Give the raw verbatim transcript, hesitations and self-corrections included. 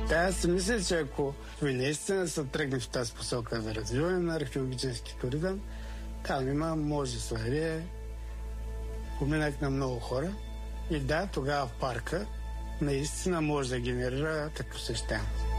Да, аз си мисля, че ако ви наистина се тръгне в тази посока за развиване на археологически туризъм, там има множество. Поминах на много хора и да, тогава в парка наистина може да генерира такъв посещаемост.